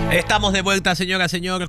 Estamos de vuelta, señora, señor.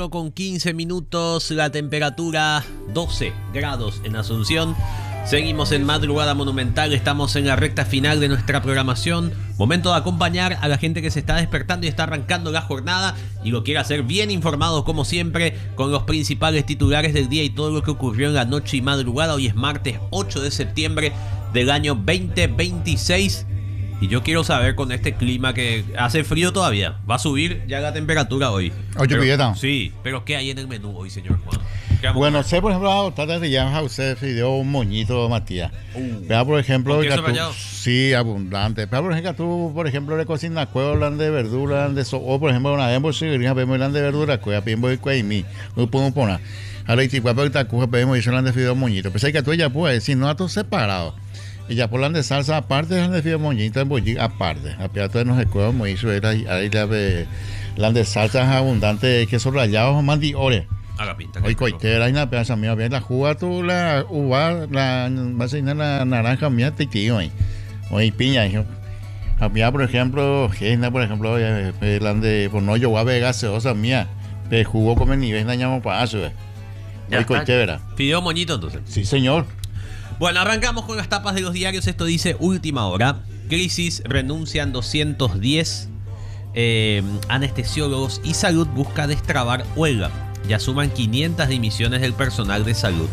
4:15, la temperatura 12 grados en Asunción. Seguimos en Madrugada Monumental, estamos en la recta final de nuestra programación. Momento de acompañar a la gente que se está despertando y está arrancando la jornada y lo quiere hacer bien informado como siempre, con los principales titulares del día y todo lo que ocurrió en la noche y madrugada. Hoy es martes 8 de septiembre del año 2026. Y yo quiero saber, con este clima que hace frío todavía, va a subir ya la temperatura hoy. Oye, Pilleta. Sí, pero ¿qué hay en el menú hoy, señor Juan? Bueno, sé, por ejemplo, tarde de llama usted pidió un moñito, Matías. Vea, por ejemplo, ¿Con queso rallado? Sí, abundante. Pero, por ejemplo, tú, por ejemplo, le cocinas cuevas de verdura, o por ejemplo, una vez vemos de verdura, cueva, pimbo y cueimi, no podemos poner. Ahora, y si cueva, ahorita cueva, pedimos y son de fideo moñito. Pero sé que tú ya puedes decir, no a todos separados. Y ya por la de salsa aparte, de fideo moñito, en bolli aparte. A piato no se cueva moñito, ahí la de salsa abundante, queso rallado, mandiores. Haga pinta. Hoy coitera, hay una pedaza mía, bien la juga tú, la uva, vas a ir la naranja mía, te tío, hoy piña, hijo. Había, por ejemplo, por ejemplo, de, por no, yo voy a ver gaseosa mía, pero jugo como nivel, dañamos para eso, hoy coitera. ¿Pidió moñito entonces? Sí, señor. Bueno, arrancamos con las tapas de los diarios. Esto dice Última Hora. Crisis, renuncian 210 anestesiólogos y salud busca destrabar huelga. Ya suman 500 dimisiones del personal de salud.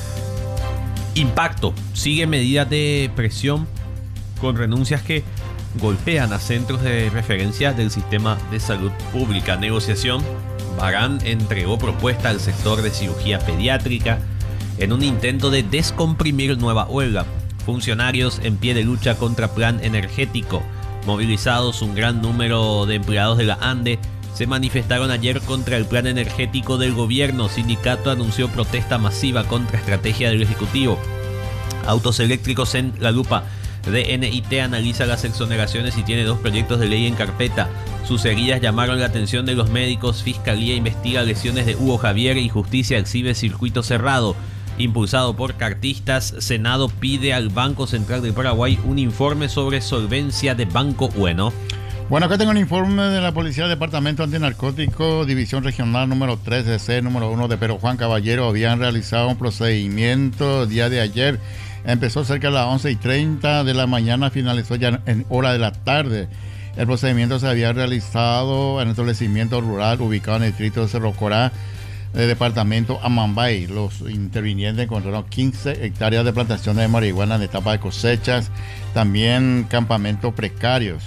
Impacto. Sigue medidas de presión con renuncias que golpean a centros de referencia del sistema de salud pública. Negociación. Barán entregó propuesta al sector de cirugía pediátrica en un intento de descomprimir nueva huelga. Funcionarios en pie de lucha contra plan energético. Movilizados un gran número de empleados de la ANDE se manifestaron ayer contra el plan energético del gobierno. Sindicato anunció protesta masiva contra estrategia del Ejecutivo. Autos eléctricos en la lupa. DNIT analiza las exoneraciones y tiene 2 proyectos de ley en carpeta. Sus heridas llamaron la atención de los médicos. Fiscalía investiga lesiones de Hugo Javier y Justicia exhibe circuito cerrado. Impulsado por cartistas, Senado pide al Banco Central del Paraguay un informe sobre solvencia de Banco Bueno. Bueno, acá tengo un informe de la Policía Departamento Antinarcótico, División Regional número 3 de C, número 1 de Pero Juan Caballero. Habían realizado un procedimiento el día de ayer. Empezó cerca de las 11:30 de la mañana, finalizó ya en hora de la tarde. El procedimiento se había realizado en el establecimiento rural ubicado en el distrito de Cerro Corá, del departamento Amambay. Los intervinientes encontraron 15 hectáreas de plantaciones de marihuana en etapa de cosechas, también campamentos precarios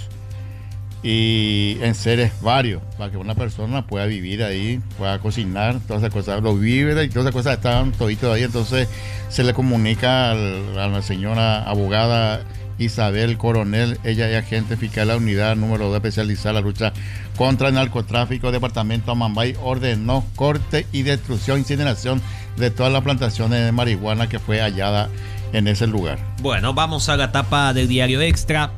y en seres varios, para que una persona pueda vivir ahí, pueda cocinar, todas esas cosas, los víveres y todas esas cosas estaban toditos ahí. Entonces se le comunica a la señora abogada Isabel Coronel, ella es agente fiscal de la unidad número 2 especializada en la lucha contra el narcotráfico, departamento Amambay, ordenó corte y destrucción, incineración de todas las plantaciones de marihuana que fue hallada en ese lugar. Bueno, vamos a la tapa del diario Extra.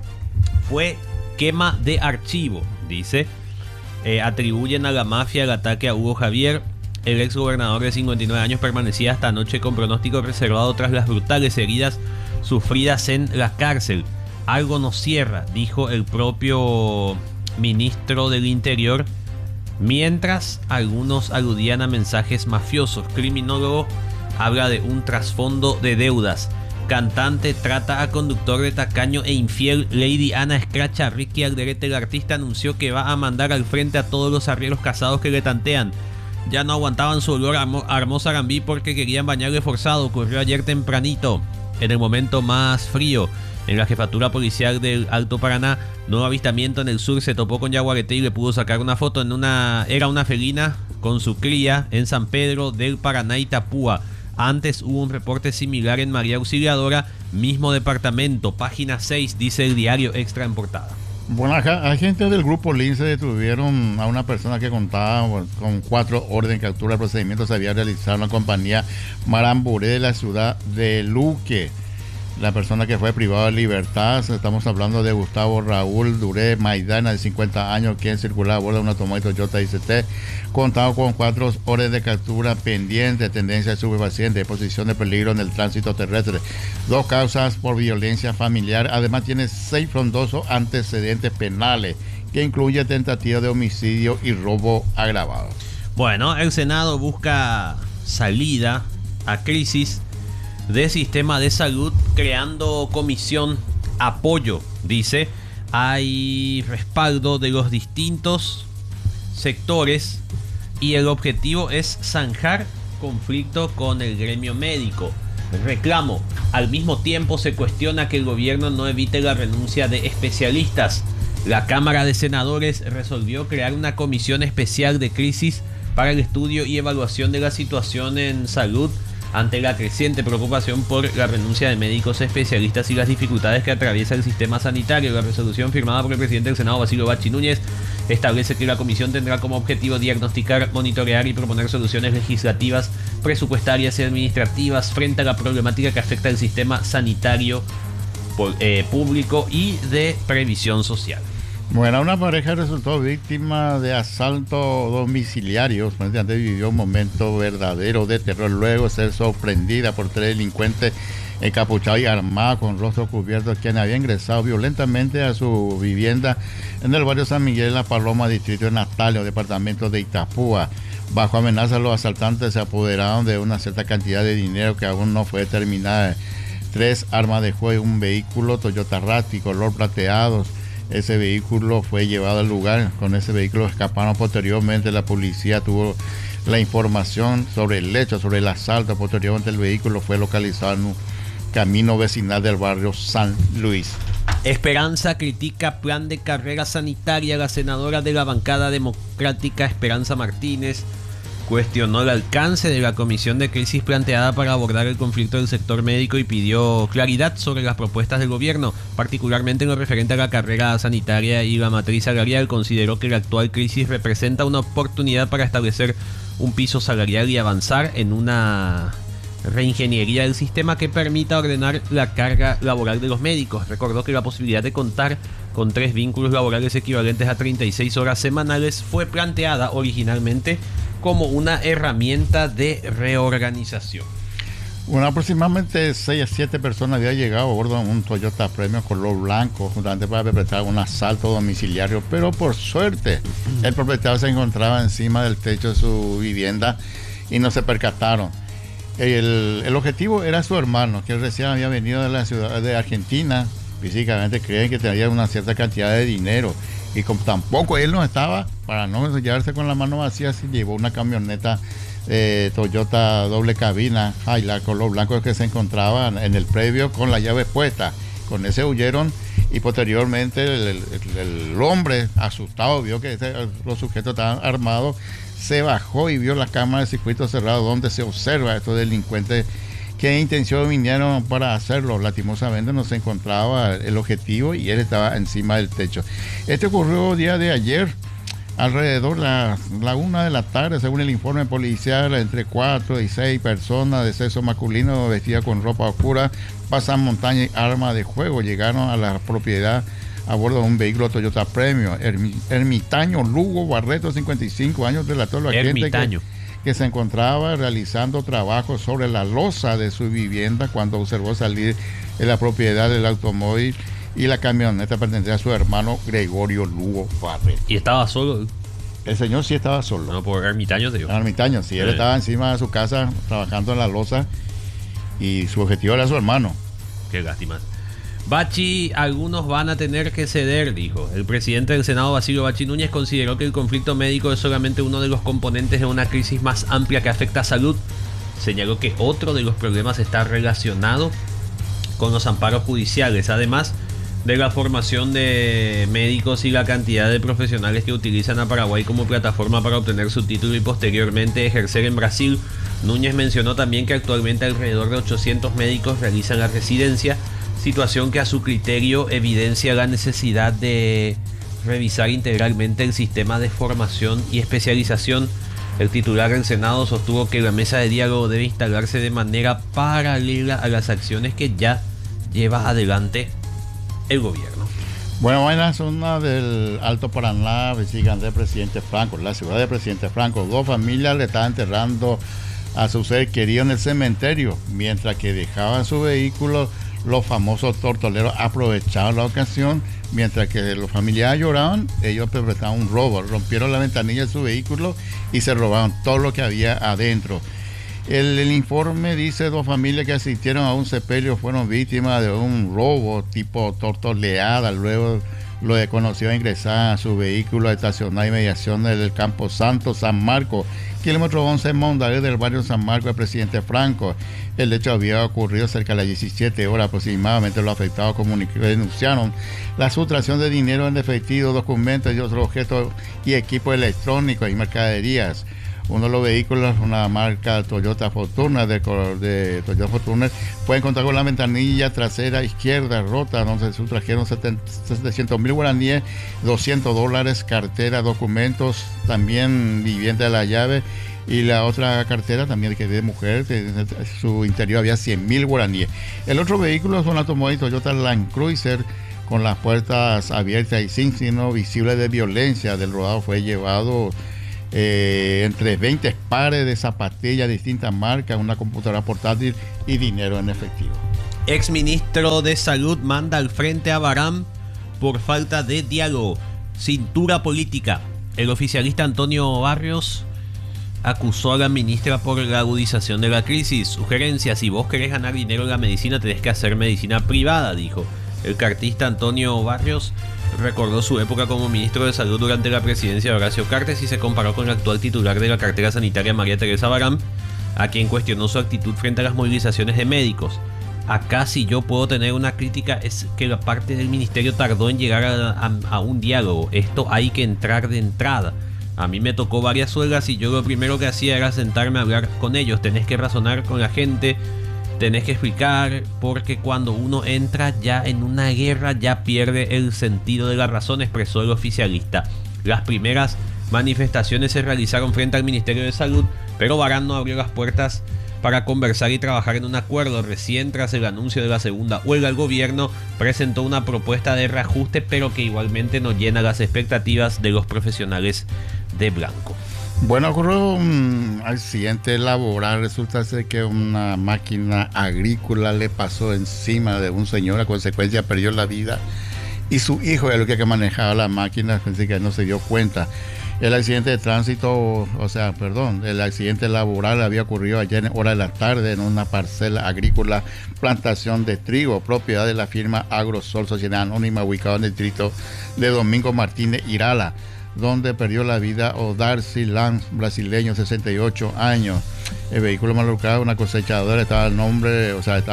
Fue quema de archivo, dice. Atribuyen a la mafia el ataque a Hugo Javier. El ex gobernador de 59 años permanecía hasta anoche con pronóstico reservado tras las brutales heridas sufridas en la cárcel. Algo nos cierra, dijo el propio ministro del Interior, mientras algunos aludían a mensajes mafiosos. Criminólogo habla de un trasfondo de deudas. Cantante trata a conductor de tacaño e infiel. Lady Ana escracha a Ricky Alderete. El artista anunció que va a mandar al frente a todos los arrieros casados que le tantean. Ya no aguantaban su olor a Hermosa Gambí porque querían bañarle forzado. Ocurrió ayer tempranito, en el momento más frío. En la jefatura policial del Alto Paraná, nuevo avistamiento en el sur. Se topó con Yaguareté y le pudo sacar una foto. Era una felina con su cría en San Pedro del Paraná, Itapúa. Antes hubo un reporte similar en María Auxiliadora, mismo departamento. Página 6, dice el diario Extra en portada. Bueno, agentes del grupo Lince detuvieron a una persona que contaba con 4 órdenes de captura. El procedimiento se había realizado en la compañía Maramburé de la ciudad de Luque. La persona que fue privada de libertad, estamos hablando de Gustavo Raúl Duré Maidana, de 50 años, quien circulaba a bordo de un automóvil Toyota ICT, contado con 4 órdenes de captura pendientes, tendencia de estupefaciente, posición de peligro en el tránsito terrestre, 2 causas por violencia familiar. Además tiene 6 frondosos antecedentes penales. que incluye tentativa de homicidio y robo agravado. Bueno, el Senado busca salida a crisis de sistema de salud creando comisión apoyo, dice. Hay respaldo de los distintos sectores y el objetivo es zanjar conflicto con el gremio médico. Reclamo. Al mismo tiempo se cuestiona que el gobierno no evite la renuncia de especialistas. La Cámara de Senadores resolvió crear una comisión especial de crisis para el estudio y evaluación de la situación en salud ante la creciente preocupación por la renuncia de médicos especialistas y las dificultades que atraviesa el sistema sanitario. La resolución firmada por el presidente del Senado, Basilio Bacci Núñez, establece que la comisión tendrá como objetivo diagnosticar, monitorear y proponer soluciones legislativas, presupuestarias y administrativas frente a la problemática que afecta al sistema sanitario público y de previsión social. Bueno, una pareja resultó víctima de asalto domiciliario. Antes vivió un momento verdadero de terror luego de ser sorprendida por 3 delincuentes encapuchados y armados con rostros cubiertos, quienes habían ingresado violentamente a su vivienda en el barrio San Miguel, La Paloma, distrito de Natalio, departamento de Itapúa. Bajo amenaza, los asaltantes se apoderaron de una cierta cantidad de dinero que aún no fue determinada. 3 armas de fuego, un vehículo Toyota Rapti color plateado. Ese vehículo fue llevado al lugar. Con ese vehículo escaparon posteriormente. La policía tuvo la información sobre el hecho, sobre el asalto. Posteriormente el vehículo fue localizado en un camino vecinal del barrio San Luis. Esperanza critica plan de carrera sanitaria. La senadora de la bancada democrática, Esperanza Martínez, cuestionó el alcance de la comisión de crisis planteada para abordar el conflicto del sector médico y pidió claridad sobre las propuestas del gobierno, particularmente en lo referente a la carrera sanitaria y la matriz salarial. Consideró que la actual crisis representa una oportunidad para establecer un piso salarial y avanzar en una reingeniería del sistema que permita ordenar la carga laboral de los médicos. Recordó que la posibilidad de contar con 3 vínculos laborales equivalentes a 36 horas semanales fue planteada originalmente como una herramienta de reorganización. Bueno, aproximadamente 6 a 7 personas habían llegado a bordo de un Toyota Premio color blanco, justamente para perpetrar un asalto domiciliario, pero por suerte el propietario se encontraba encima del techo de su vivienda y no se percataron. El objetivo era su hermano, que recién había venido de la ciudad de Argentina. Físicamente creen que tenía una cierta cantidad de dinero y como tampoco él no estaba, para no llevarse con la mano vacía, se llevó una camioneta Toyota doble cabina Hilux color blanco que se encontraba en el previo con la llave puesta. Con ese huyeron y posteriormente el hombre asustado vio que los sujetos estaban armados, se bajó y vio la cámara de circuito cerrado donde se observa a estos delincuentes qué intención vinieron para hacerlo. Lastimosamente no se encontraba el objetivo y él estaba encima del techo. Este ocurrió el día de ayer, alrededor de la 1 de la tarde, según el informe policial. Entre 4 y 6 personas de sexo masculino vestidas con ropa oscura, pasan montaña y armas de fuego, llegaron a la propiedad a bordo de un vehículo Toyota Premio. Ermitaño Lugo Barreto, 55 años, relató la gente que se encontraba realizando trabajos sobre la losa de su vivienda cuando observó salir de la propiedad del automóvil y la camioneta pertenecía a su hermano Gregorio Lugo Barreto. ¿Y estaba solo? El señor sí estaba solo. No, por ermitaño te digo. Ermitaño, sí, él estaba encima de su casa trabajando en la losa y su objetivo era su hermano. Qué lástima. Bacci, algunos van a tener que ceder, dijo. El presidente del Senado, Basilio Bacci Núñez, consideró que el conflicto médico es solamente uno de los componentes de una crisis más amplia que afecta a salud. Señaló que otro de los problemas está relacionado con los amparos judiciales, además de la formación de médicos y la cantidad de profesionales que utilizan a Paraguay como plataforma para obtener su título y posteriormente ejercer en Brasil. Núñez mencionó también que actualmente alrededor de 800 médicos realizan la residencia, situación que a su criterio evidencia la necesidad de revisar integralmente el sistema de formación y especialización. El titular del Senado sostuvo que la mesa de diálogo debe instalarse de manera paralela a las acciones que ya lleva adelante el gobierno. Bueno, en la zona del Alto Paraná, vecinan del Presidente Franco, la ciudad de Presidente Franco, 2 familias le estaban enterrando a su ser querido en el cementerio, mientras que dejaban su vehículo. Los famosos tortoleros aprovecharon la ocasión, mientras que los familiares lloraban, ellos perpetraron un robo, rompieron la ventanilla de su vehículo y se robaron todo lo que había adentro. El informe dice 2 familias que asistieron a un sepelio fueron víctimas de un robo tipo tortoleada. Luego lo desconocido ingresaron a su vehículo estacionado en inmediaciones del Campo Santo, San Marcos, kilómetro 11 Mondaguer del barrio San Marcos del Presidente Franco. El hecho había ocurrido cerca de las 17 horas aproximadamente. Los afectados denunciaron la sustracción de dinero en efectivo, documentos y otros objetos y equipos electrónicos y mercaderías. Uno de los vehículos, una marca Toyota Fortuner de Toyota Fortuner, fue encontrado con la ventanilla trasera izquierda rota, donde se sustrajeron 700,000 guaraníes, $200, cartera, documentos, también vivienda de la llave, y la otra cartera también que es de mujer, en su interior había 100,000 guaraníes. El otro vehículo es un automóvil Toyota Land Cruiser con las puertas abiertas y sin signo visible de violencia. Del rodado fue llevado entre 20 pares de zapatillas de distintas marcas, una computadora portátil y dinero en efectivo. Exministro de Salud manda al frente a Barán por falta de diálogo. Cintura política. El oficialista Antonio Barrios acusó a la ministra por la agudización de la crisis. Sugerencia: si vos querés ganar dinero en la medicina, tenés que hacer medicina privada, dijo. El cartista Antonio Barrios recordó su época como ministro de Salud durante la presidencia de Horacio Cartes y se comparó con el actual titular de la cartera sanitaria, María Teresa Barán, a quien cuestionó su actitud frente a las movilizaciones de médicos. Acá, si yo puedo tener una crítica, es que la parte del ministerio tardó en llegar a un diálogo. Esto hay que entrar de entrada. A mí me tocó varias suelgas y yo lo primero que hacía era sentarme a hablar con ellos. Tenés que razonar con la gente, tenés que explicar, porque cuando uno entra ya en una guerra ya pierde el sentido de la razón, expresó el oficialista. Las primeras manifestaciones se realizaron frente al Ministerio de Salud, pero Barán no abrió las puertas para conversar y trabajar en un acuerdo. Recién tras el anuncio de la segunda huelga, el gobierno presentó una propuesta de reajuste, pero que igualmente no llena las expectativas de los profesionales de blanco. Bueno, ocurrió un accidente laboral. Resulta ser que una máquina agrícola le pasó encima de un señor, a consecuencia perdió la vida, y su hijo era el que manejaba la máquina, así que no se dio cuenta. El accidente de tránsito, el accidente laboral había ocurrido ayer en hora de la tarde en una parcela agrícola, plantación de trigo, propiedad de la firma Agrosol, sociedad anónima, ubicada en el distrito de Domingo Martínez, Irala, donde perdió la vida Odarcy Lance, brasileño, 68 años. El vehículo malucado, una cosechadora, estaba el nombre,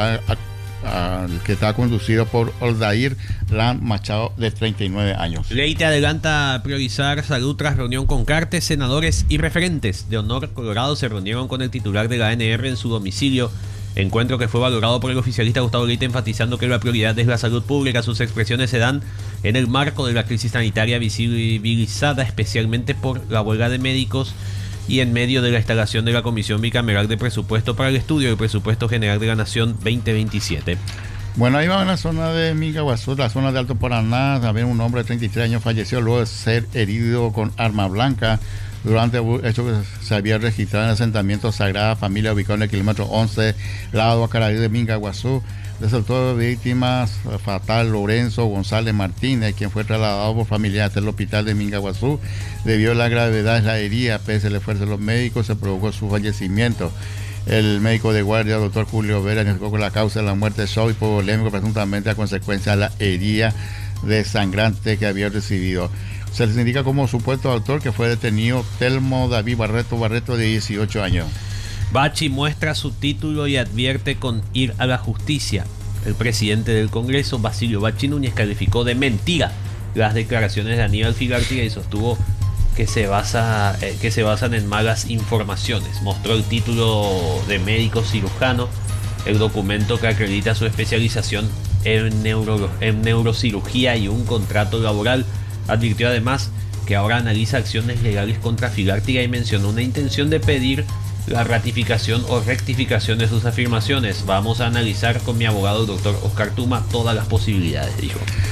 que está conducido por Oldair Lan Machado, de 39 años. Leite adelanta priorizar salud tras reunión con Cartes. Senadores y referentes de Honor Colorado se reunieron con el titular de la ANR en su domicilio. Encuentro que fue valorado por el oficialista Gustavo Leite, enfatizando que la prioridad es la salud pública. Sus expresiones se dan en el marco de la crisis sanitaria visibilizada especialmente por la huelga de médicos y en medio de la instalación de la Comisión Bicameral de Presupuesto para el Estudio del Presupuesto General de la Nación 2027. Bueno, ahí va en la zona de Mingaguazú, la zona de Alto Paraná. También un hombre de 33 años falleció luego de ser herido con arma blanca durante el hecho que se había registrado en el asentamiento Sagrada Familia, ubicado en el kilómetro 11, lado Acaraí de Mingaguazú. Resultó víctimas fatal Lorenzo González Martínez, quien fue trasladado por familiares hasta el hospital de Mingaguazú. Debido a la gravedad de la herida, pese al esfuerzo de los médicos, se provocó su fallecimiento. El médico de guardia, doctor Julio Vera, identificó con la causa de la muerte de shock hipovolémico, presuntamente a consecuencia de la herida desangrante que había recibido. Se les indica como supuesto autor que fue detenido Telmo David Barreto, de 18 años. Bachi muestra su título y advierte con ir a la justicia. El presidente del Congreso, Basilio Bachi Núñez, calificó de mentira las declaraciones de Aníbal Filartiga y sostuvo que se basan en malas informaciones. Mostró el título de médico cirujano, el documento que acredita su especialización en neurocirugía y un contrato laboral. Advirtió además que ahora analiza acciones legales contra Filartiga y mencionó una intención de pedir la ratificación o rectificación de sus afirmaciones. Vamos a analizar con mi abogado, el doctor Oscar Tuma, todas las posibilidades, dijo.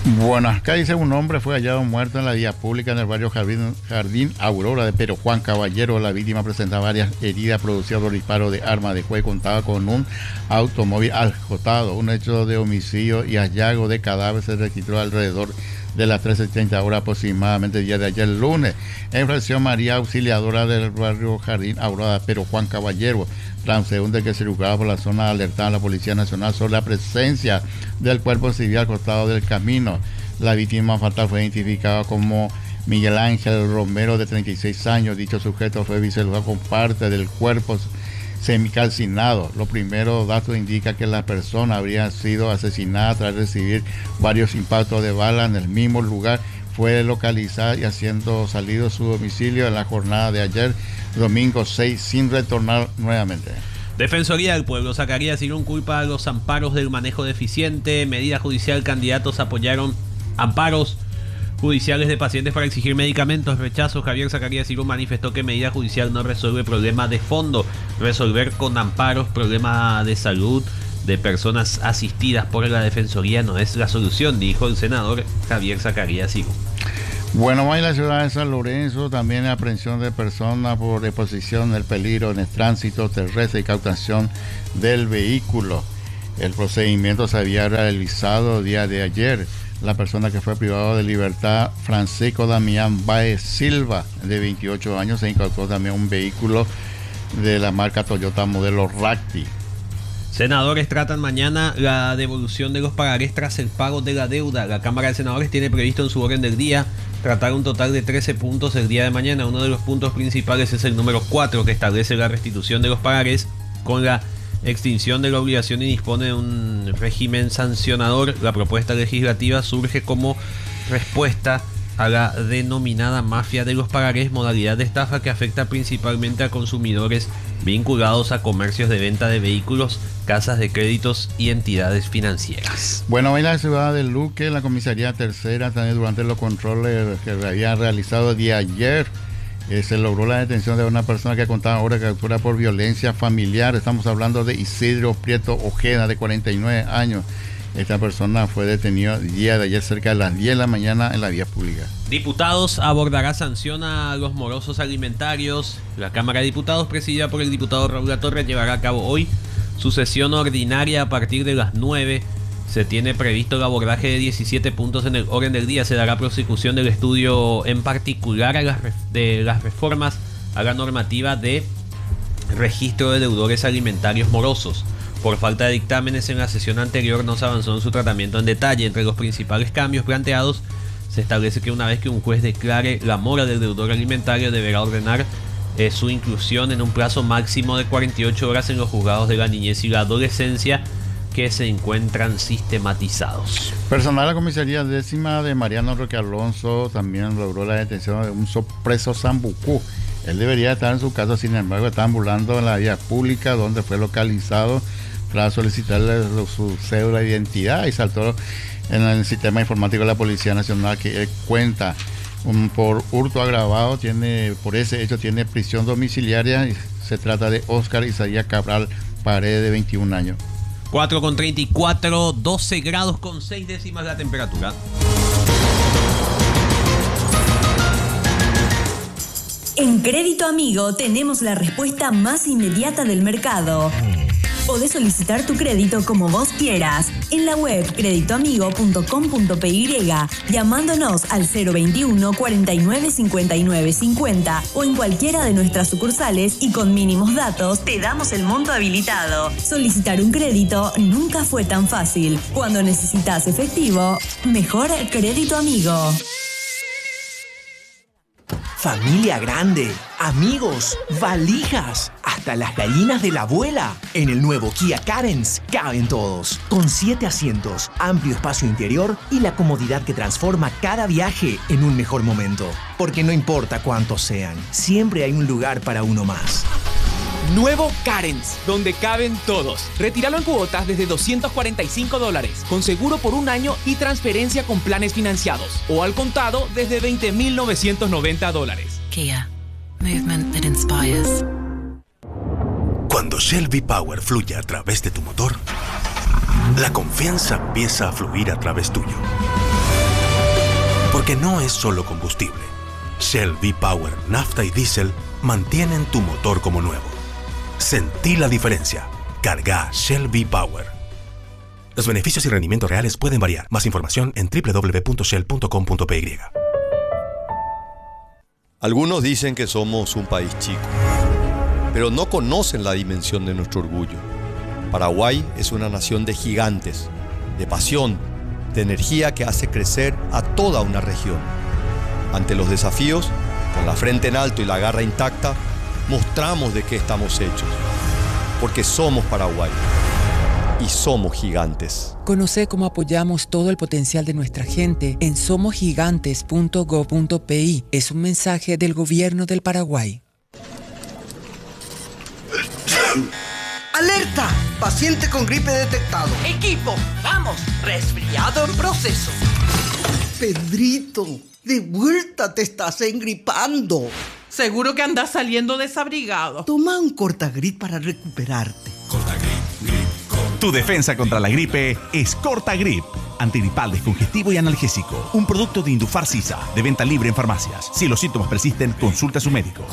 Bueno, acá dice un hombre fue hallado muerto en la vía pública en el barrio Jardín Aurora de Pero Juan Caballero. La víctima presentaba varias heridas producidas por disparo de arma de fuego y contaba con un automóvil alcotado. Un hecho de homicidio y hallazgo de cadáver se registró alrededor de las 13:30 horas aproximadamente el día de ayer lunes en Fracción María Auxiliadora del barrio Jardín Aurora de Pero Juan Caballero. Transeúnte que circulaba por la zona alertaba a la Policía Nacional sobre la presencia del cuerpo civil al costado del camino. La víctima fatal fue identificada como Miguel Ángel Romero, de 36 años. Dicho sujeto fue visualizado con parte del cuerpo semicalcinado. Los primeros datos indican que la persona habría sido asesinada tras recibir varios impactos de bala en el mismo lugar. Fue localizada y haciendo salido su domicilio en la jornada de ayer, domingo 6, sin retornar nuevamente. Defensoría del Pueblo. Zacarías Irún culpa a los amparos del manejo deficiente. Medida judicial. Candidatos apoyaron amparos judiciales de pacientes para exigir medicamentos. Rechazo. Javier Zacarías Irún manifestó que medida judicial no resuelve problemas de fondo. Resolver con amparos problemas de salud de personas asistidas por la Defensoría no es la solución, dijo el senador Javier Zacarías Irún. Bueno, en la ciudad de San Lorenzo también aprehensión de personas por exposición del peligro en el tránsito terrestre y cautación del vehículo. El procedimiento se había realizado el día de ayer. La persona que fue privada de libertad, Francisco Damián Baez Silva, de 28 años, se incautó también un vehículo de la marca Toyota modelo Racti. Senadores tratan mañana la devolución de los pagarés tras el pago de la deuda. La Cámara de Senadores tiene previsto en su orden del día tratar un total de 13 puntos el día de mañana. Uno de los puntos principales es el número 4, que establece la restitución de los pagarés con la extinción de la obligación y dispone de un régimen sancionador. La propuesta legislativa surge como respuesta a la denominada mafia de los pagarés, modalidad de estafa que afecta principalmente a consumidores vinculados a comercios de venta de vehículos, casas de créditos y entidades financieras. Bueno, en la ciudad de Luque, la comisaría tercera, también durante los controles que habían realizado el día de ayer, se logró la detención de una persona que contaba ahora captura por violencia familiar. Estamos hablando de Isidro Prieto Ojeda, de 49 años. Esta persona fue detenida el día de ayer cerca de las 10 de la mañana en la vía pública. Diputados abordará sanción a los morosos alimentarios. La Cámara de Diputados, presidida por el diputado Raúl Torres, llevará a cabo hoy su sesión ordinaria a partir de las 9. Se tiene previsto el abordaje de 17 puntos en el orden del día. Se dará prosecución del estudio en particular de las reformas a la normativa de registro de deudores alimentarios morosos. Por falta de dictámenes en la sesión anterior no se avanzó en su tratamiento en detalle. Entre los principales cambios planteados se establece que una vez que un juez declare la mora del deudor alimentario deberá ordenar su inclusión en un plazo máximo de 48 horas en los juzgados de la niñez y la adolescencia que se encuentran sistematizados. Personal de la comisaría décima de Mariano Roque Alonso también logró la detención de un preso Sambucú. Él debería estar en su casa, sin embargo está ambulando en la vía pública donde fue localizado tras solicitarle su cédula de identidad y saltó en el sistema informático de la Policía Nacional que él cuenta por hurto agravado, por ese hecho tiene prisión domiciliaria y se trata de Oscar Isaías Cabral Paredes, de 21 años. 4:34, 12 grados con 6 décimas la temperatura. En Crédito Amigo tenemos la respuesta más inmediata del mercado. Podés solicitar tu crédito como vos quieras en la web creditoamigo.com.py, llamándonos al 021 49 59 50 o en cualquiera de nuestras sucursales y con mínimos datos te damos el monto habilitado. Solicitar un crédito nunca fue tan fácil. Cuando necesitas efectivo, mejor Crédito Amigo. Familia grande, amigos, valijas, hasta las gallinas de la abuela. En el nuevo Kia Carens caben todos, con 7 asientos, amplio espacio interior y la comodidad que transforma cada viaje en un mejor momento. Porque no importa cuántos sean, siempre hay un lugar para uno más. Nuevo Carens, donde caben todos. Retíralo en cuotas desde $245, con seguro por un año y transferencia con planes financiados. O al contado desde $20,990. Kia, movement that inspires. Cuando Shell V-Power fluye a través de tu motor, la confianza empieza a fluir a través tuyo. Porque no es solo combustible. Shell V-Power Nafta y Diesel mantienen tu motor como nuevo. Sentí la diferencia. Carga Shell V-Power. Los beneficios y rendimientos reales pueden variar. Más información en www.shell.com.py. Algunos dicen que somos un país chico, pero no conocen la dimensión de nuestro orgullo. Paraguay es una nación de gigantes, de pasión, de energía que hace crecer a toda una región. Ante los desafíos, con la frente en alto y la garra intacta, mostramos de qué estamos hechos. Porque somos Paraguay y somos gigantes. Conoce cómo apoyamos todo el potencial de nuestra gente en somosgigantes.go.pi. Es un mensaje del Gobierno del Paraguay. ¡Alerta! Paciente con gripe detectado. Equipo, vamos, resfriado en proceso. Pedrito, de vuelta te estás engripando. Seguro que andas saliendo desabrigado. Toma un Cortagrip para recuperarte. Tu defensa contra la gripe es Cortagrip. Antigripal, descongestivo y analgésico. Un producto de Indufar Sisa, de venta libre en farmacias. Si los síntomas persisten, consulta a su médico.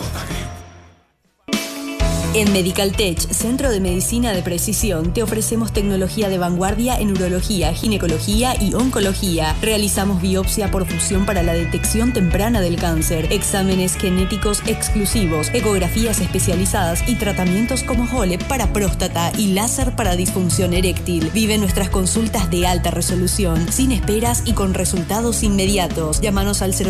En Medical Tech, Centro de Medicina de Precisión, te ofrecemos tecnología de vanguardia en urología, ginecología y oncología. Realizamos biopsia por fusión para la detección temprana del cáncer, exámenes genéticos exclusivos, ecografías especializadas y tratamientos como HOLEP para próstata y láser para disfunción eréctil. Vive nuestras consultas de alta resolución, sin esperas y con resultados inmediatos. Llámanos al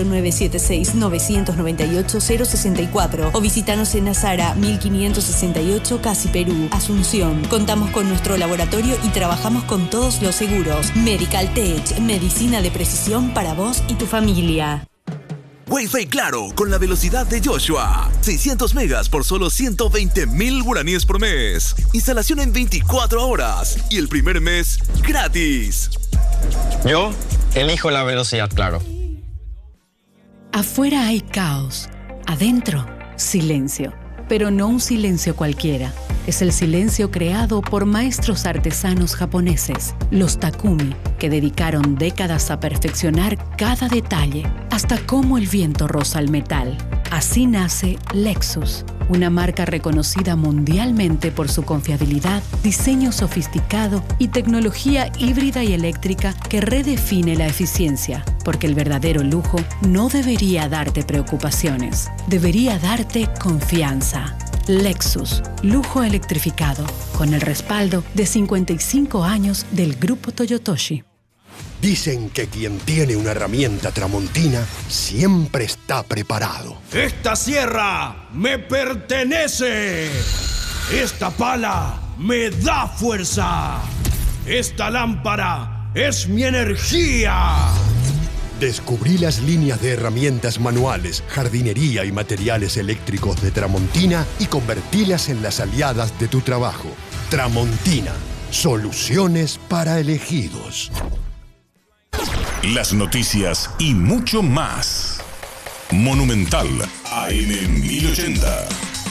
0976-998-064 o visítanos en Azara 1568 Casi Perú, Asunción. Contamos con nuestro laboratorio y trabajamos con todos los seguros. Medical Tech, medicina de precisión para vos y tu familia. Wi-Fi Claro, con la velocidad de Joshua. 600 megas por solo 120.000 guaraníes por mes. Instalación en 24 horas. Y el primer mes, gratis. Yo elijo la velocidad Claro. Afuera hay caos. Adentro, silencio. Pero no un silencio cualquiera. Es el silencio creado por maestros artesanos japoneses, los Takumi, que dedicaron décadas a perfeccionar cada detalle, hasta cómo el viento roza el metal. Así nace Lexus, una marca reconocida mundialmente por su confiabilidad, diseño sofisticado y tecnología híbrida y eléctrica que redefine la eficiencia. Porque el verdadero lujo no debería darte preocupaciones, debería darte confianza. Lexus, lujo electrificado, con el respaldo de 55 años del Grupo Toyotoshi. Dicen que quien tiene una herramienta tramontina siempre está preparado. ¡Esta sierra me pertenece! ¡Esta pala me da fuerza! ¡Esta lámpara es mi energía! Descubrí las líneas de herramientas manuales, jardinería y materiales eléctricos de Tramontina y convertílas en las aliadas de tu trabajo. Tramontina, soluciones para elegidos. Las noticias y mucho más. Monumental AM 1080.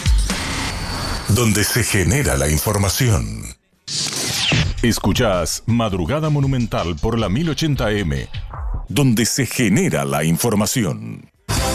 Donde se genera la información. Escuchás Madrugada Monumental por la 1080M. Donde se genera la información.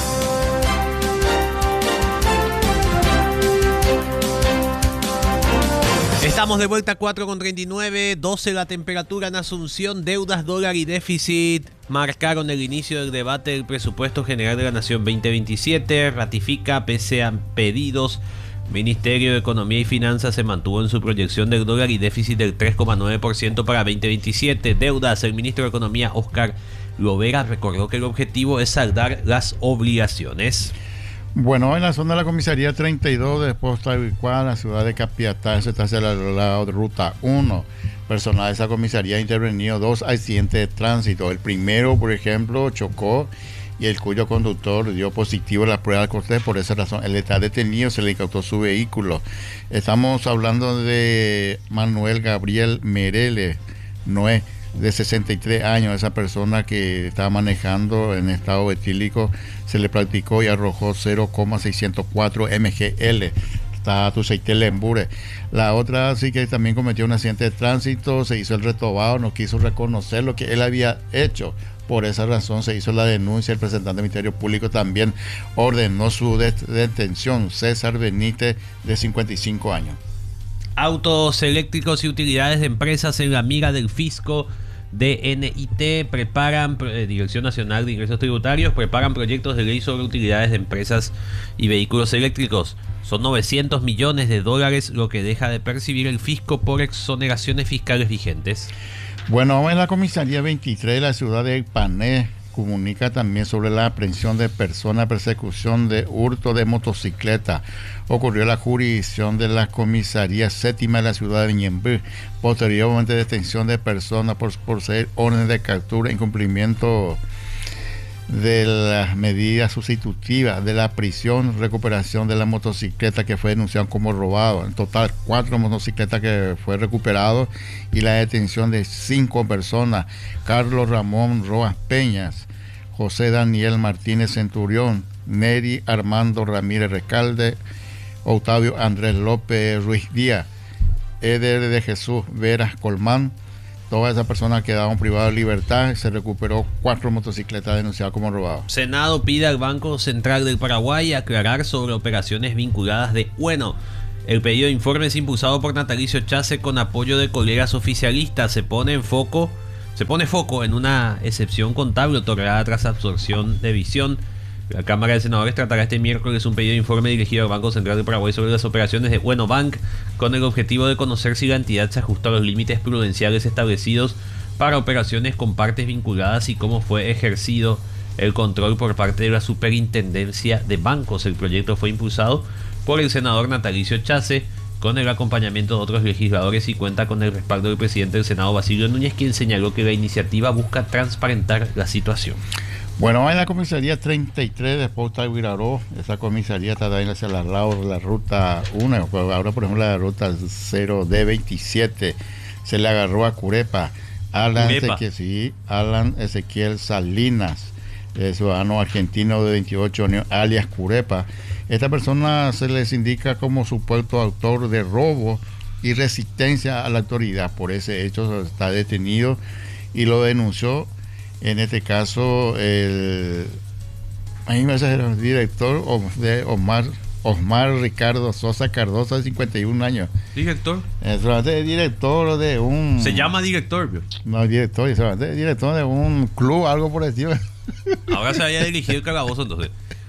Estamos de vuelta a 4:39, 12 la temperatura en Asunción, deudas, dólar y déficit marcaron el inicio del debate del presupuesto general de la Nación 2027, ratifica pese a pedidos. Ministerio de Economía y Finanzas se mantuvo en su proyección del dólar y déficit del 3,9% para 2027. Deudas, el ministro de Economía, Oscar Lovera, recordó que el objetivo es saldar las obligaciones. Bueno, en la zona de la comisaría 32 de Posta Ibicuá, la ciudad de Capiatá, se está hacia el lado de ruta 1. Personal de esa comisaría ha intervenido 2 accidentes de tránsito. El primero, por ejemplo, chocó y el cuyo conductor dio positivo en la prueba de alcohol. Por esa razón, él está detenido, se le incautó su vehículo. Estamos hablando de Manuel Gabriel Merele Noé, de 63 años. Esa persona que estaba manejando en estado etílico se le practicó y arrojó 0,604 mgl. Está Tuceitel Embure. La otra sí que también cometió un accidente de tránsito, se hizo el retobado, no quiso reconocer lo que él había hecho. Por esa razón se hizo la denuncia. El representante del Ministerio Público también ordenó su detención. César Benítez, de 55 años. Autos eléctricos y utilidades de empresas en la mira del fisco. DNIT preparan, Dirección Nacional de Ingresos Tributarios, preparan proyectos de ley sobre utilidades de empresas y vehículos eléctricos. Son 900 millones de dólares lo que deja de percibir el fisco por exoneraciones fiscales vigentes. Bueno, en la comisaría 23 de la ciudad de Pané comunica también sobre la aprehensión de personas, persecución de hurto de motocicleta. Ocurrió en la jurisdicción de la comisaría séptima de la ciudad de Ñemby. Posteriormente, detención de personas por poseer órdenes de captura en cumplimiento de las medidas sustitutivas de la prisión, recuperación de la motocicleta que fue denunciada como robado. En total, 4 motocicletas que fue recuperado y la detención de 5 personas: Carlos Ramón Roas Peñas, José Daniel Martínez Centurión, Neri Armando Ramírez Recalde, Octavio Andrés López Ruiz Díaz, Eder de Jesús Veras Colmán. Todas esas personas quedaron privadas de libertad. Se recuperó 4 motocicletas denunciadas como robadas. Senado pide al Banco Central del Paraguay aclarar sobre operaciones vinculadas de Bueno. El pedido de informes impulsado por Natalicio Chase con apoyo de colegas oficialistas se pone foco en una excepción contable otorgada tras absorción de visión. La Cámara de Senadores tratará este miércoles un pedido de informe dirigido al Banco Central del Paraguay sobre las operaciones de Bueno Bank, con el objetivo de conocer si la entidad se ajustó a los límites prudenciales establecidos para operaciones con partes vinculadas y cómo fue ejercido el control por parte de la Superintendencia de Bancos. El proyecto fue impulsado por el senador Natalicio Chase con el acompañamiento de otros legisladores y cuenta con el respaldo del presidente del Senado, Basilio Núñez, quien señaló que la iniciativa busca transparentar la situación. Bueno, en la comisaría 33 de Posta de Guiraró, esa comisaría está también hacia la ruta 1, ahora por ejemplo la ruta 0D27, se le agarró a Curepa, Alan Ezequiel Salinas, ciudadano argentino de 28 años, alias Curepa. Esta persona se les indica como supuesto autor de robo y resistencia a la autoridad. Por ese hecho está detenido y lo denunció. En este caso, el director de Osmar Ricardo Sosa Cardoso, de 51 años. ¿Director? Es director de un... ¿Se llama director? No, director de un club, algo por el estilo. Ahora se había dirigido el calabozo entonces.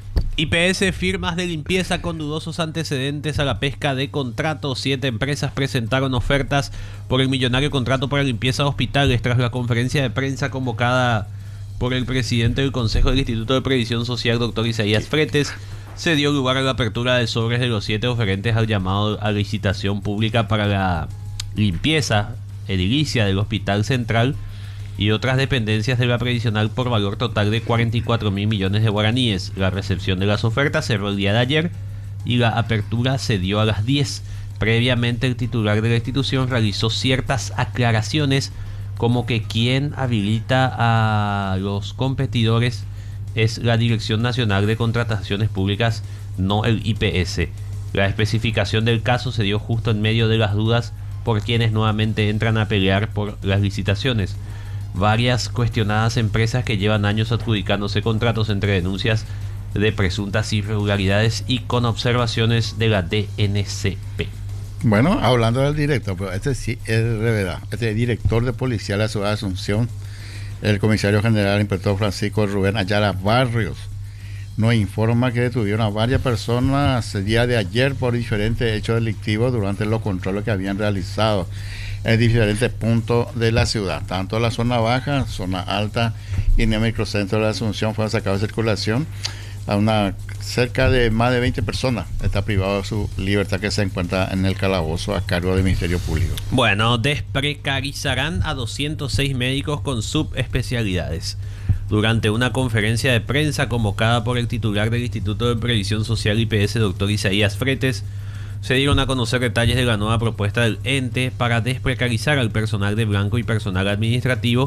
IPS, firmas de limpieza con dudosos antecedentes a la pesca de contratos. 7 empresas presentaron ofertas por el millonario contrato para limpieza de hospitales. Tras la conferencia de prensa convocada por el presidente del Consejo del Instituto de Previsión Social, doctor Isaías Fretes, se dio lugar a la apertura de sobres de los 7 oferentes al llamado a licitación pública para la limpieza edilicia del Hospital Central y otras dependencias de la previsional por valor total de 44.000 millones de guaraníes. La recepción de las ofertas cerró el día de ayer y la apertura se dio a las 10. Previamente, el titular de la institución realizó ciertas aclaraciones, como que quien habilita a los competidores es la Dirección Nacional de Contrataciones Públicas, no el IPS. La especificación del caso se dio justo en medio de las dudas por quienes nuevamente entran a pelear por las licitaciones. Varias cuestionadas empresas que llevan años adjudicándose contratos entre denuncias de presuntas irregularidades y con observaciones de la DNCP. Bueno, hablando del director, pero este sí es de verdad. Este director de policía de la ciudad de Asunción, el comisario general inspector Francisco Rubén Ayala Barrios, nos informa que detuvieron a varias personas el día de ayer por diferentes hechos delictivos durante los controles que habían realizado en diferentes puntos de la ciudad, tanto en la zona baja, zona alta y en el microcentro de la Asunción. Fueron sacados de circulación a cerca de más de 20 personas. Está privado de su libertad, que se encuentra en el calabozo a cargo del Ministerio Público. Bueno, desprecarizarán a 206 médicos con subespecialidades. Durante una conferencia de prensa convocada por el titular del Instituto de Previsión Social IPS, doctor Isaías Fretes, se dieron a conocer detalles de la nueva propuesta del ente para desprecarizar al personal de blanco y personal administrativo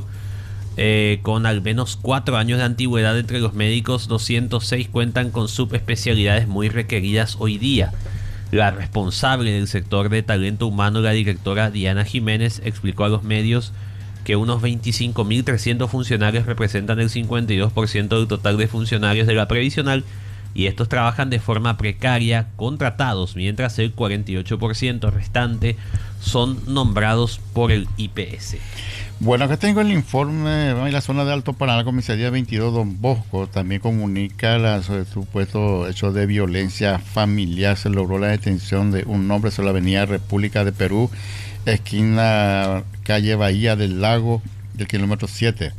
con al menos 4 años de antigüedad. Entre los médicos, 206 cuentan con subespecialidades muy requeridas hoy día. La responsable del sector de talento humano, la directora Diana Jiménez, explicó a los medios que unos 25.300 funcionarios representan el 52% del total de funcionarios de la previsional y estos trabajan de forma precaria, contratados, mientras el 48% restante son nombrados por el IPS. Bueno, acá tengo el informe. En la zona de Alto Paraná, comisaría 22 Don Bosco también comunica sobre el supuesto hecho de violencia familiar. Se logró la detención de un hombre sobre la avenida República de Perú, esquina calle Bahía del Lago, del kilómetro 7,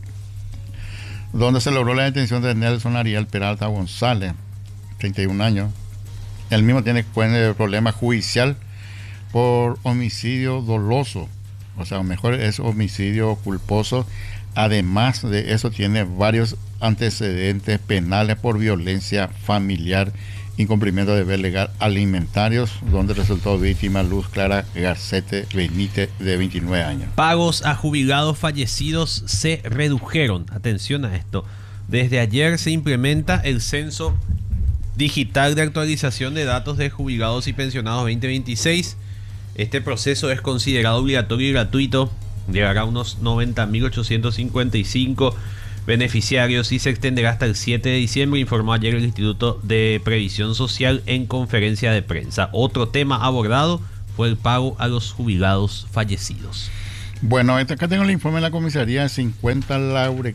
donde se logró la detención de Nelson Ariel Peralta González, 31 años. El mismo tiene problema judicial por homicidio doloso, o sea, mejor es homicidio culposo. Además de eso, tiene varios antecedentes penales por violencia familiar, incumplimiento de deber legal alimentarios, donde resultó víctima Luz Clara Garcete Benítez, de 29 años. Pagos a jubilados fallecidos se redujeron. Atención a esto. Desde ayer se implementa el censo digital de actualización de datos de jubilados y pensionados 2026. Este proceso es considerado obligatorio y gratuito. Llegará a unos 90.855 beneficiarios y se extenderá hasta el 7 de diciembre, informó ayer el Instituto de Previsión Social en conferencia de prensa. Otro tema abordado fue el pago a los jubilados fallecidos. Bueno, acá tengo el informe de la comisaría 50 Lauret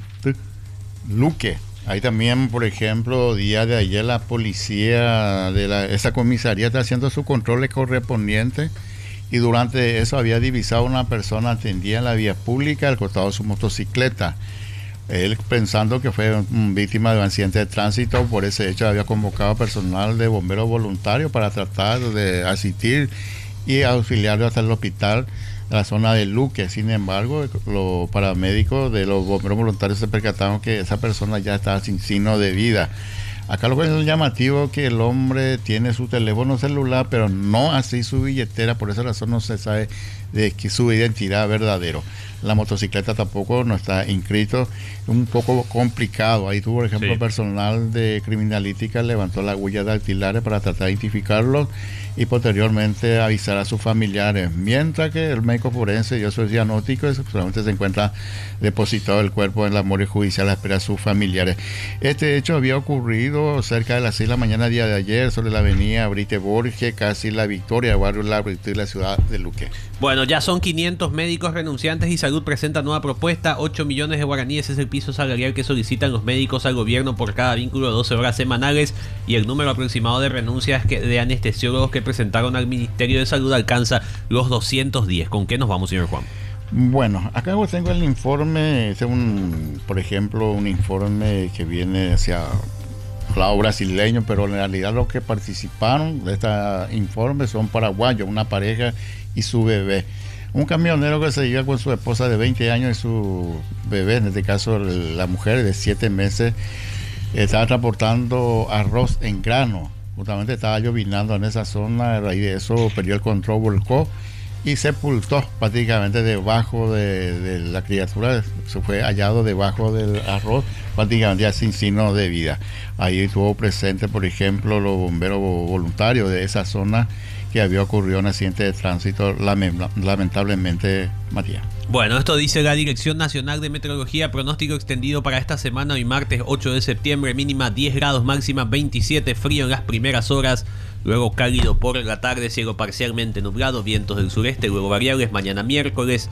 Luque. Ahí también, por ejemplo, día de ayer la policía de esa comisaría está haciendo sus controles correspondientes y durante eso había divisado a una persona atendida en la vía pública al costado de su motocicleta. Él, pensando que fue víctima de un accidente de tránsito, por ese hecho había convocado personal de bomberos voluntarios para tratar de asistir y auxiliarlo hasta el hospital de la zona de Luque. Sin embargo, los paramédicos de los bomberos voluntarios se percataron que esa persona ya estaba sin signo de vida. Acá lo que es llamativo es que el hombre tiene su teléfono celular, pero no así su billetera. Por esa razón no se sabe de que su identidad verdadero. La motocicleta tampoco no está inscrito, un poco complicado. Ahí tuvo, por ejemplo, personal de criminalística levantó las huellas dactilares para tratar de identificarlos y posteriormente avisar a sus familiares, mientras que el médico forense dio su diagnóstico y solamente se encuentra depositado el cuerpo en la morgue judicial a la espera de sus familiares. Este hecho había ocurrido cerca de las 6 de la mañana día de ayer sobre la avenida Brite Borges, casi La Victoria, barrio La Virtud de la ciudad de Luque. Bueno, ya son 500 médicos renunciantes y Salud presenta nueva propuesta. 8 millones de guaraníes es el piso salarial que solicitan los médicos al gobierno por cada vínculo de 12 horas semanales y el número aproximado de renuncias de anestesiólogos que presentaron al Ministerio de Salud alcanza los 210. ¿Con qué nos vamos, señor Juan? Bueno, acá tengo el informe, por ejemplo, un informe que viene hacia lado brasileño, pero en realidad los que participaron de este informe son paraguayos, una pareja y su bebé. Un camionero que se iba con su esposa de 20 años y su bebé, en este caso la mujer de 7 meses, estaba transportando arroz en grano. Justamente estaba llovinando en esa zona, a raíz de eso perdió el control, volcó y sepultó prácticamente debajo de la criatura. Se fue hallado debajo del arroz, prácticamente ya sin signo de vida. Ahí estuvo presente, por ejemplo, los bomberos voluntarios de esa zona, que había ocurrido un accidente de tránsito, lamentablemente, Matías. Bueno, esto dice la Dirección Nacional de Meteorología. Pronóstico extendido para esta semana, hoy martes 8 de septiembre, mínima 10 grados, máxima 27, frío en las primeras horas, luego cálido por la tarde, cielo parcialmente nublado, vientos del sureste, luego variables. Mañana miércoles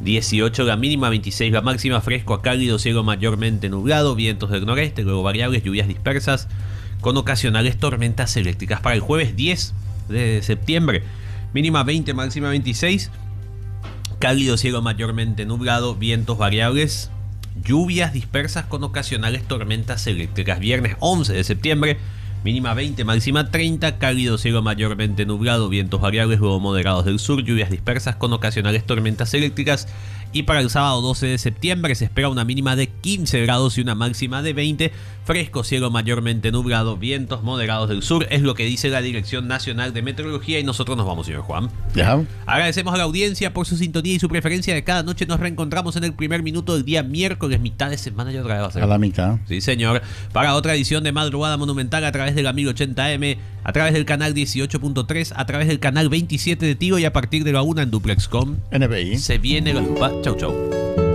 18 la mínima, 26 la máxima, fresco a cálido, cielo mayormente nublado, vientos del noreste, luego variables, lluvias dispersas con ocasionales tormentas eléctricas. Para el jueves 10 de septiembre, mínima 20, máxima 26, cálido, cielo mayormente nublado, vientos variables, lluvias dispersas con ocasionales tormentas eléctricas. Viernes 11 de septiembre, mínima 20, máxima 30, cálido, cielo mayormente nublado, vientos variables, luego moderados del sur, lluvias dispersas con ocasionales tormentas eléctricas. Y para el sábado 12 de septiembre se espera una mínima de 15 grados y una máxima de 20, fresco, cielo mayormente nublado, vientos moderados del sur. Es lo que dice la Dirección Nacional de Meteorología y nosotros nos vamos, señor Juan. Ya. Agradecemos a la audiencia por su sintonía y su preferencia de cada noche. Nos reencontramos en el primer minuto del día miércoles, mitad de semana ya otra vez va a ser. A la mitad. Sí, señor. Para otra edición de Madrugada Monumental a través de la 1080M, a través del canal 18.3, a través del canal 27 de Tigo y a partir de la 1 en Duplexcom. NBI. Se viene la lupa. Chau, chau.